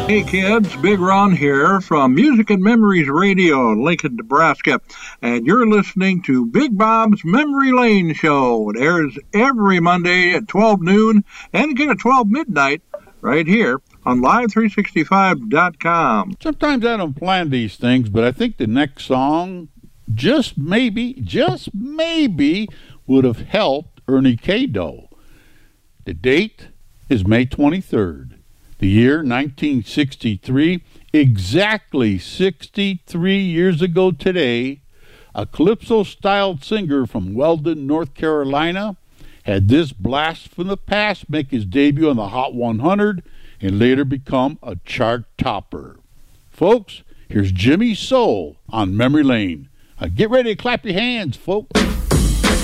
Hey kids, Big Ron here from Music and Memories Radio in Lincoln, Nebraska, and you're listening to Big Bob's Memory Lane Show. It airs every Monday at 12 noon and again at 12 midnight right here on Live365.com. Sometimes I don't plan these things, but I think the next song just maybe would have helped Ernie K-Doe. The date is May 23rd. The year 1963, exactly 63 years ago today, a calypso-styled singer from Weldon, North Carolina, had this blast from the past make his debut on the Hot 100 and later become a chart topper. Folks, here's Jimmy Soul on Memory Lane. Get ready to clap your hands, folks.